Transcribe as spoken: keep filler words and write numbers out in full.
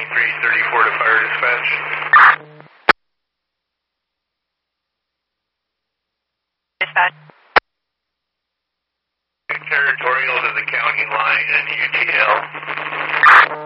twenty-three thirty-four to fire dispatch. Dispatch. Territorial to the county line and U T L.